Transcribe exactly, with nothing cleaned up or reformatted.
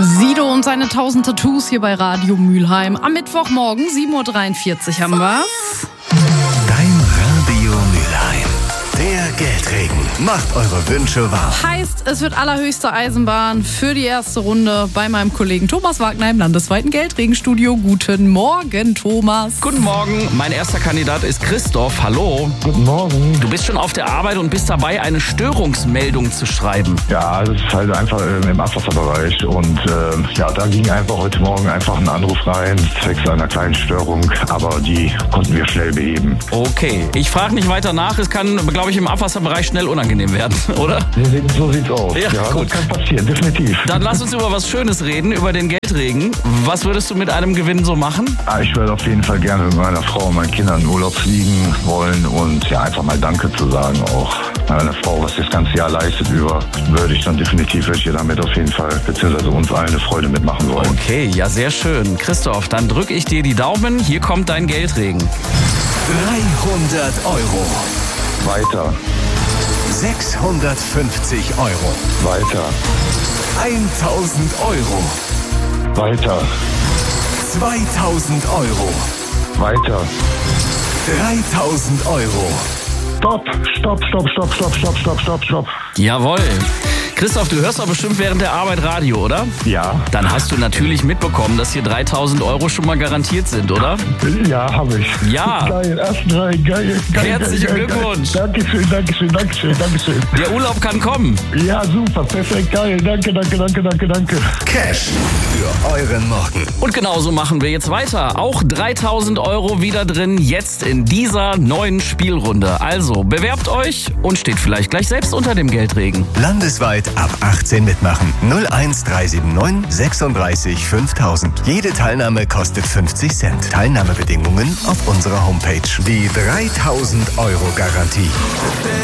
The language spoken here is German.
Sido und seine tausend Tattoos hier bei Radio Mülheim. Am Mittwochmorgen, sieben Uhr dreiundvierzig haben wir's. Dein Radio Mülheim. Der Geldregen macht eure Wünsche wahr. Heißt, es wird allerhöchste Eisenbahn für die erste Runde bei meinem Kollegen Thomas Wagner im landesweiten Geldregenstudio. Guten Morgen, Thomas. Guten Morgen, mein erster Kandidat ist Christoph. Hallo. Guten Morgen. Du bist schon auf der Arbeit und bist dabei, eine Störungsmeldung zu schreiben. Ja, das ist halt einfach äh, im Abwasserbereich und äh, ja, da ging einfach heute Morgen einfach ein Anruf rein, zwecks einer kleinen Störung, aber die konnten wir schnell beheben. Okay, ich frage nicht weiter nach. Es kann, glaube ich, im Abwasserbereich schnell unangenehm werden, oder? So sieht's aus. Ja, Ja, gut. das kann passieren, definitiv. Dann lass uns über was Schönes reden, über den Geldregen. Was würdest du mit einem Gewinn so machen? Ah, Ich würde auf jeden Fall gerne mit meiner Frau und meinen Kindern in Urlaub fliegen wollen und ja, einfach mal Danke zu sagen auch. Meine Frau, was das ganze Jahr leistet über, würde ich dann definitiv, würde ich ihr damit auf jeden Fall, beziehungsweise uns allen eine Freude mitmachen wollen. Okay, ja, sehr schön. Christoph, dann drücke ich dir die Daumen. Hier kommt dein Geldregen. dreihundert Euro. Weiter, sechshundertfünfzig Euro. weiter, tausend Euro. weiter, zweitausend Euro. weiter. dreitausend Euro. Stopp, stopp, stopp, stopp, stopp, stopp, stopp, stopp, stopp. Jawohl. Christoph, du hörst doch bestimmt während der Arbeit Radio, oder? Ja, Dann hast du natürlich mitbekommen, dass hier dreitausend Euro schon mal garantiert sind, oder? ja, habe ich. Ja. Geil, ersten drei, geil, geil. Herzlichen geil, geil, Glückwunsch. Geil. Dankeschön, Dankeschön, Dankeschön, Dankeschön. Der Urlaub kann kommen. Ja, super, perfekt, geil. Danke, danke, danke, danke, danke. Cash für euren Morgen. Und genauso machen wir jetzt weiter. Auch dreitausend Euro wieder drin, jetzt in dieser neuen Spielrunde. Also bewerbt euch und steht vielleicht gleich selbst unter dem Geldregen. Landesweit ab achtzehn mitmachen. null eins drei sieben neun sechsunddreißig fünftausend. Jede Teilnahme kostet fünfzig Cent. Teilnahmebedingungen auf unserer Homepage. Die dreitausend Euro Garantie.